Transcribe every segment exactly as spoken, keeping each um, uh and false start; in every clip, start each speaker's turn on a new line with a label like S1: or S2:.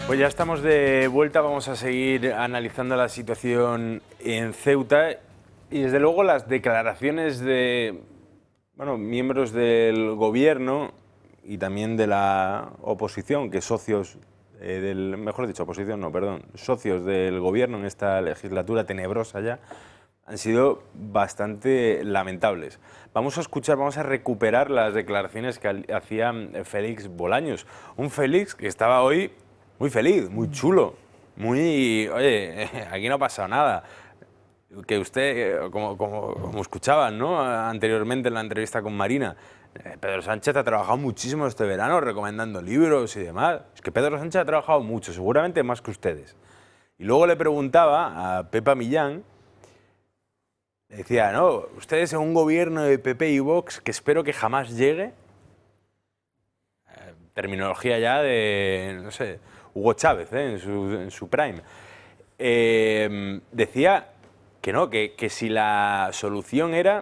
S1: Pues ya estamos de vuelta, vamos a seguir analizando la situación en Ceuta y desde luego las declaraciones de bueno, miembros del gobierno y también de la oposición, que socios eh, del, mejor dicho, oposición no, perdón, socios del gobierno en esta legislatura tenebrosa ya, han sido bastante lamentables. Vamos a escuchar, vamos a recuperar las declaraciones que hacía Félix Bolaños, un Félix que estaba hoy muy feliz, muy chulo, muy, oye, aquí no ha pasado nada. Que usted, como, como, como escuchaban, ¿no?, anteriormente en la entrevista con Marina, eh, Pedro Sánchez ha trabajado muchísimo este verano recomendando libros y demás. Es que Pedro Sánchez ha trabajado mucho, seguramente más que ustedes. Y luego le preguntaba a Pepa Millán, le decía, no, ustedes en un gobierno de P P y Vox que espero que jamás llegue, eh, terminología ya de, no sé, Hugo Chávez, ¿eh?, en, su, en su prime, eh, decía que no, que, que si la solución era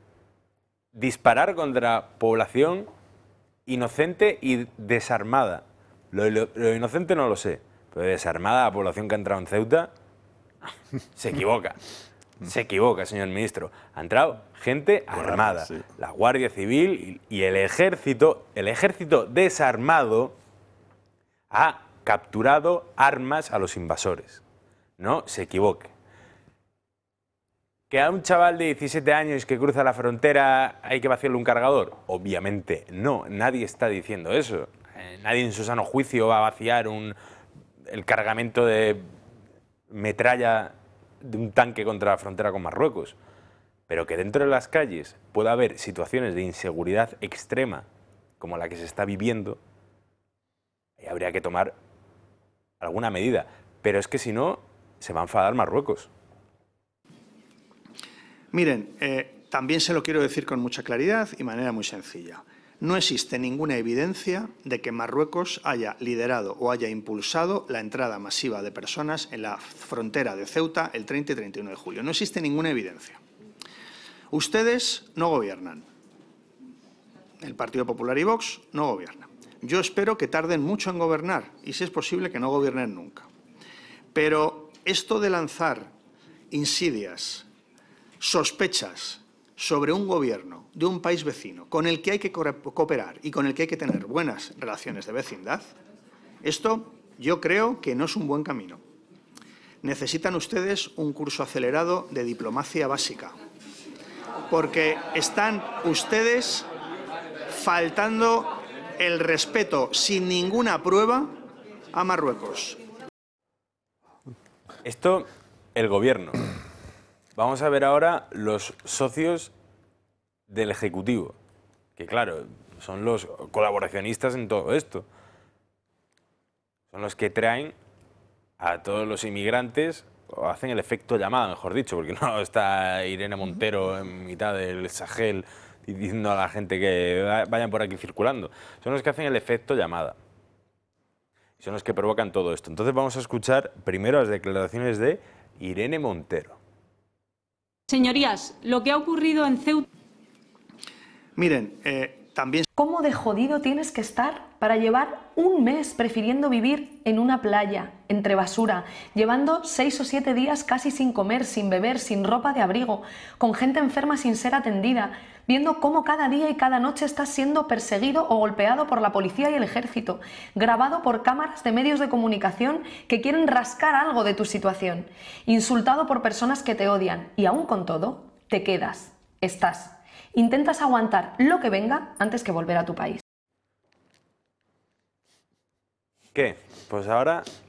S1: disparar contra población inocente y desarmada. Lo, lo, lo inocente no lo sé, pero desarmada la población que ha entrado en Ceuta, se equivoca. Se equivoca, señor ministro. Ha entrado gente armada, sí. La Guardia Civil y, y el ejército, el ejército desarmado ha capturado armas a los invasores. No se equivoque. ¿Que a un chaval de diecisiete años que cruza la frontera hay que vaciarle un cargador? Obviamente no, nadie está diciendo eso. Eh, nadie en su sano juicio va a vaciar un, el cargamento de metralla de un tanque contra la frontera con Marruecos. Pero que dentro de las calles pueda haber situaciones de inseguridad extrema como la que se está viviendo, ahí habría que tomar alguna medida. Pero es que si no, se va a enfadar Marruecos.
S2: Miren, eh, también se lo quiero decir con mucha claridad y manera muy sencilla. No existe ninguna evidencia de que Marruecos haya liderado o haya impulsado la entrada masiva de personas en la frontera de Ceuta el treinta y treinta y uno de julio. No existe ninguna evidencia. Ustedes no gobiernan. El Partido Popular y Vox no gobiernan. Yo espero que tarden mucho en gobernar y, si es posible, que no gobiernen nunca. Pero esto de lanzar insidias, sospechas sobre un gobierno de un país vecino con el que hay que cooperar y con el que hay que tener buenas relaciones de vecindad, esto yo creo que no es un buen camino. Necesitan ustedes un curso acelerado de diplomacia básica, porque están ustedes faltando el respeto sin ninguna prueba a Marruecos.
S1: Esto, el gobierno. Vamos a ver ahora los socios del Ejecutivo, que claro, son los colaboracionistas en todo esto. Son los que traen a todos los inmigrantes, o hacen el efecto llamada, mejor dicho, porque no está Irene Montero en mitad del Sahel diciendo a la gente que vayan por aquí circulando. Son los que hacen el efecto llamada. Y son los que provocan todo esto. Entonces vamos a escuchar primero las declaraciones de Irene Montero.
S3: Señorías, lo que ha ocurrido en Ceuta...
S2: Miren, eh, también...
S4: ¿Cómo de jodido tienes que estar para llevar un mes prefiriendo vivir en una playa, entre basura, llevando seis o siete días casi sin comer, sin beber, sin ropa de abrigo, con gente enferma sin ser atendida, viendo cómo cada día y cada noche estás siendo perseguido o golpeado por la policía y el ejército, grabado por cámaras de medios de comunicación que quieren rascar algo de tu situación, insultado por personas que te odian y aún con todo, te quedas, estás. Intentas aguantar lo que venga antes que volver a tu país.
S1: ¿Qué? Pues ahora